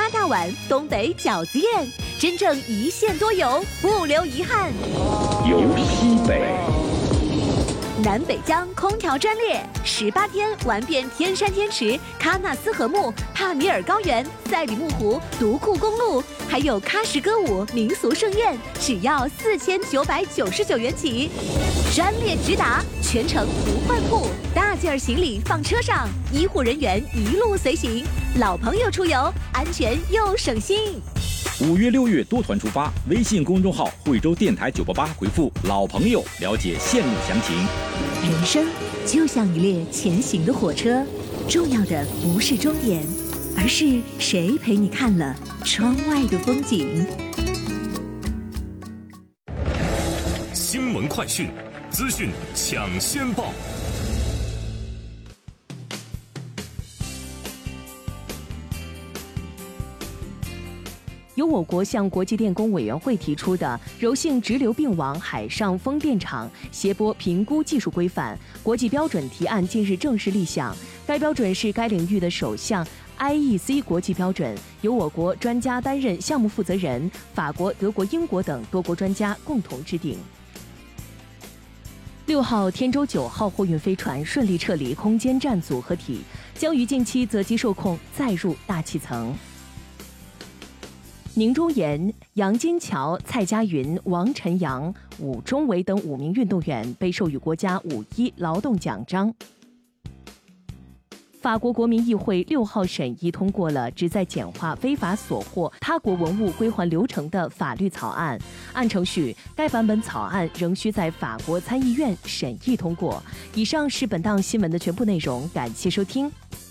鸭大碗，东北饺子宴，真正一线多游，不留遗憾。 游西北。 南北疆空调专列，18天玩遍天山天池、喀纳斯河木、帕米尔高原、赛里木湖、独库公路，还有喀什歌舞民俗盛宴，只要4999元起。专列直达，全程不换铺，大件行李放车上，医护人员一路随行，老朋友出游，安全又省心。 5月6月多团出发，微信公众号惠州电台988回复老朋友了解线路详情。 人生就像一列前行的火车，重要的不是终点，而是谁陪你看了窗外的风景。 新闻快讯，资讯抢先报。 由我国向国际电工委员会提出的柔性直流并网海上风电场谐波评估技术规范国际标准提案近日正式立项。该标准是该领域的首项 IEC 国际标准，由我国专家担任项目负责人，法国、德国、英国等多国专家共同制定。6号天舟9号货运飞船顺利撤离空间站组合体，将于近期择机受控载入大气层。宁中岩、杨金桥、蔡佳云、王晨阳、武忠伟等5名运动员被授予国家5·1劳动奖章。法国国民议会6号审议通过了旨在简化非法所获他国文物归还流程的法律草案。按程序，该版本草案仍需在法国参议院审议通过。以上是本档新闻的全部内容，感谢收听。